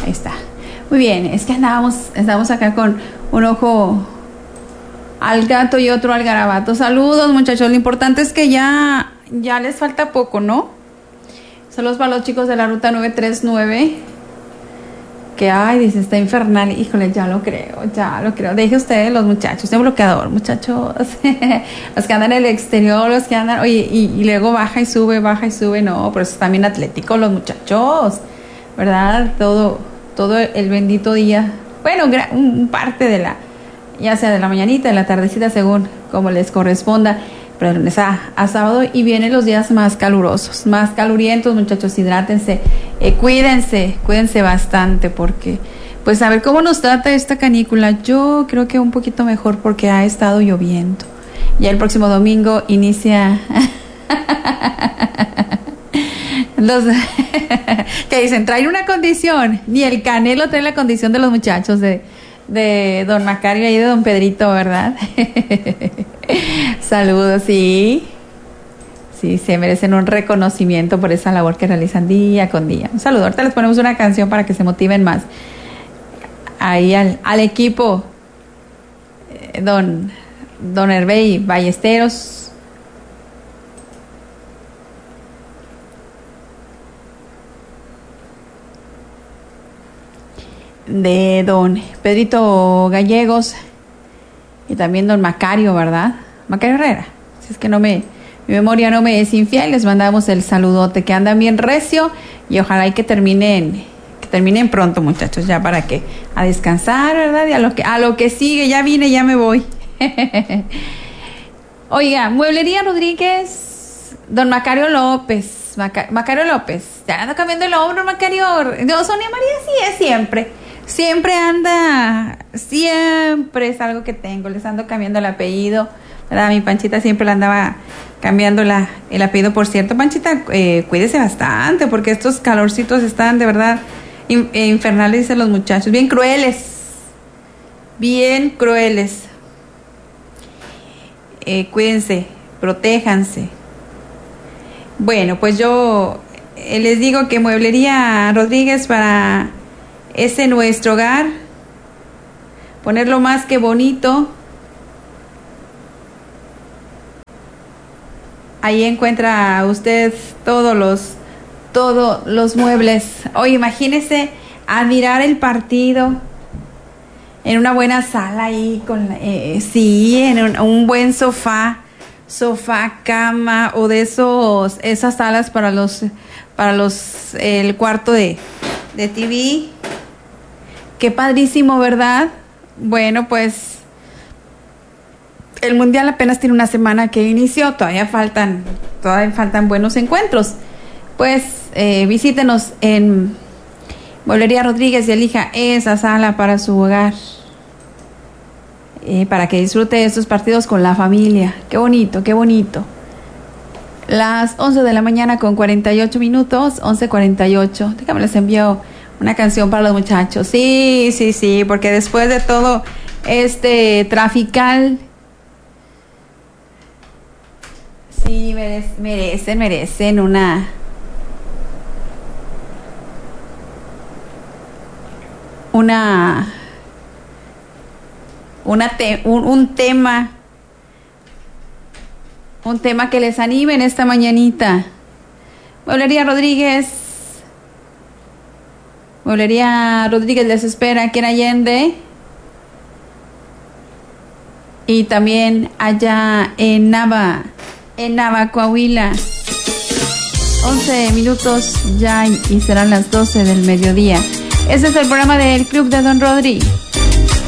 Ahí está. Muy bien, es que estamos acá con un ojo al gato y otro al garabato. Saludos, muchachos. Lo importante es que ya les falta poco, ¿no? Saludos para los chicos de la ruta 939. Que, dice, está infernal. Híjole, ya lo creo. Deje ustedes los muchachos, de bloqueador, muchachos. Los que andan en el exterior, los que andan, oye, y luego baja y sube. No, pero están bien atléticos los muchachos, ¿verdad? Todo el bendito día. Bueno, parte de ya sea de la mañanita, de la tardecita, según como les corresponda. Pero de lunes a sábado, y vienen los días más calurosos, más calurientos, muchachos. Hidrátense, cuídense bastante, porque pues a ver cómo nos trata esta canícula. Yo creo que un poquito mejor porque ha estado lloviendo. Ya el próximo domingo inicia que dicen, trae una condición. Ni el Canelo trae la condición de los muchachos de don Macario y de don Pedrito, ¿verdad? Saludos, sí, se merecen un reconocimiento por esa labor que realizan día con día. Un saludo. Ahorita les ponemos una canción para que se motiven más. Ahí al equipo, don Hervey Ballesteros. De don Pedrito Gallegos y también don Macario, ¿verdad? Macario Herrera. Si es que mi memoria no me es infiel, les mandamos el saludote, que andan bien recio y ojalá y que terminen pronto, muchachos, ya para que a descansar, ¿verdad? Y a lo que sigue, ya vine, ya me voy. Oiga, Mueblería Rodríguez, don Macario López, ya ando cambiando el hombro, Macario. No, Sonia María sí es siempre anda, siempre es algo que tengo, les ando cambiando el apellido, ¿verdad? Mi Panchita siempre le andaba cambiando el apellido. Por cierto, Panchita, cuídese bastante, porque estos calorcitos están de verdad infernales, dicen los muchachos, bien crueles. Cuídense, protéjanse. Bueno, pues yo les digo que Mueblería Rodríguez, para ese nuestro hogar, ponerlo más que bonito. Ahí encuentra usted todos los muebles. Oye, imagínese admirar el partido en una buena sala ahí en un buen sofá, cama, o de esas salas para el cuarto de TV. Qué padrísimo, ¿verdad? Bueno, pues el mundial apenas tiene una semana que inició, todavía faltan buenos encuentros. Pues visítenos en Mueblería Rodríguez y elija esa sala para su hogar, para que disfrute de estos partidos con la familia. Qué bonito. Las 11 de la mañana con 48 minutos, 11:48. Déjame les envío una canción para los muchachos. Sí, porque después de todo este trafical, sí, merecen un tema que les anime en esta mañanita. Mueblería Rodríguez les espera aquí en Allende y también allá en Nava, Coahuila. 11 minutos ya y serán las 12 del mediodía. Este es el programa del Club de Don Rodri.